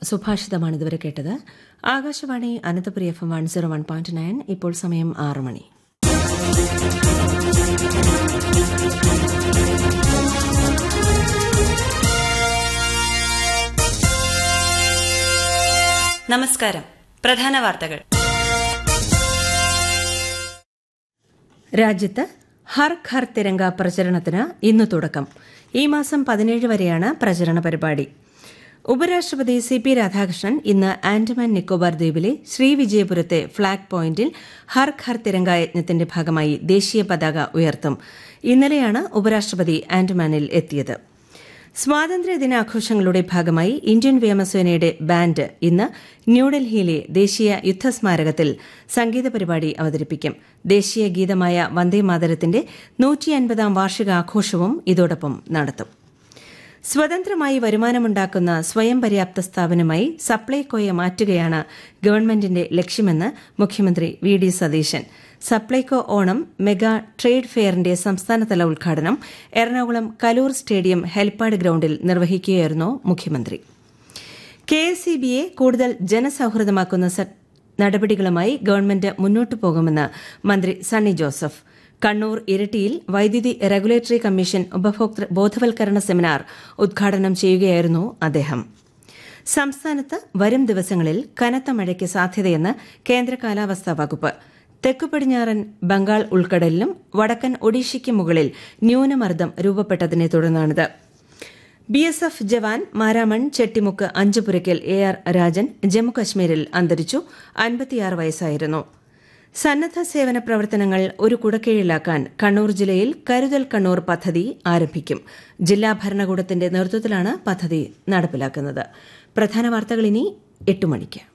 സുഭാഷിതമാണ് ഇതുവരെ കേട്ടത്. ആകാശവാണി അനന്തപുരി FM 101.9. ഇപ്പോൾ സമയം 6 മണി. നമസ്കാരം. പ്രധാന വാർത്തകൾ. രാജ്യത്ത് ഹർ ഘർ തിരങ്ക പ്രചരണത്തിന് ഇന്ന് തുടക്കം. ഈ മാസം 17 വരെയാണ് പ്രചരണ പരിപാടി. ഉപരാഷ്ട്രപതി CP രാധാകൃഷ്ണൻ ഇന്ന് ആൻഡമാൻ നിക്കോബാർ ദ്വീപിലെ ശ്രീവിജയപുരത്തെ ഫ്ളാഗ് പോയിന്റിൽ ഹർ ഘർ തിരങ്ക യജ്ഞത്തിന്റെ ഭാഗമായി ദേശീയ പതാക ഉയർത്തും. ഇന്നലെയാണ് ഉപരാഷ്ട്രപതി ആൻഡമാനിൽ എത്തിയത്. സ്വാതന്ത്ര്യദിനാഘോഷങ്ങളുടെ ഭാഗമായി ഇന്ത്യൻ വ്യോമസേനയുടെ ബാൻഡ് ഇന്ന് ന്യൂഡൽഹിയിലെ ദേശീയ യുദ്ധസ്മാരകത്തിൽ സംഗീത പരിപാടി അവതരിപ്പിക്കും. ദേശീയ ഗീതമായ വന്ദേമാതരത്തിന്റെ 150ാം വാർഷികാഘോഷവും ഇതോടൊപ്പം നടത്തും. സ്വതന്ത്രമായി വരുമാനമുണ്ടാക്കുന്ന സ്വയം പര്യാപ്ത സ്ഥാപനമായി സപ്ലൈകോയെ മാറ്റുകയാണ് ഗവൺമെന്റിന്റെ ലക്ഷ്യമെന്ന് മുഖ്യമന്ത്രി VD Satheesan. Supplyco Onam mega trade ഫെയറിന്റെ സംസ്ഥാനതല ഉദ്ഘാടനം എറണാകുളം കലൂർ സ്റ്റേഡിയം ഹെലിപ്പാഡ് ഗ്രൌണ്ടിൽ നിർവഹിക്കുകയായിരുന്നു മുഖ്യമന്ത്രി. KSEBയെ കൂടുതൽ ജനസൌഹൃദമാക്കുന്ന നടപടികളുമായി ഗവൺമെന്റ് മുന്നോട്ടു പോകുമെന്ന് മന്ത്രി സണ്ണി ജോസഫ്. കണ്ണൂർ ഇരിട്ടിയിൽ വൈദ്യുതി റെഗുലേറ്ററി കമ്മീഷൻ ഉപഭോക്തൃ ബോധവൽക്കരണ സെമിനാർ ഉദ്ഘാടനം ചെയ്യുകയായിരുന്നു അദ്ദേഹം. സംസ്ഥാനത്ത് വരും ദിവസങ്ങളിൽ കനത്ത മഴയ്ക്ക് സാധ്യതയെന്ന് കേന്ദ്ര കാലാവസ്ഥാ വകുപ്പ്. തെക്കു പടിഞ്ഞാറൻ ബംഗാൾ ഉൾക്കടലിലും വടക്കൻ ഒഡീഷയ്ക്ക് മുകളിൽ ന്യൂനമർദ്ദം രൂപപ്പെട്ടതിനെ തുടർന്നാണിത്. BSF ജവാൻ മാരാമൺ ചെട്ടിമുക്ക് അഞ്ചുപുരയ്ക്കൽ AR രാജൻ ജമ്മുകശ്മീരിൽ അന്തരിച്ചു. 56 വയസ്സായിരുന്നു. സന്നദ്ധ സേവന പ്രവർത്തനങ്ങൾ ഒരു കുടക്കീഴിലാക്കാൻ കണ്ണൂർ ജില്ലയിൽ കരുതൽ കണ്ണൂർ പദ്ധതി ആരംഭിക്കും. ജില്ലാ ഭരണകൂടത്തിന്റെ നേതൃത്വത്തിലാണ് പദ്ധതി നടപ്പിലാക്കുന്നത്. പ്രധാന വാർത്തകൾ ഇനി 8 മണിക്ക്.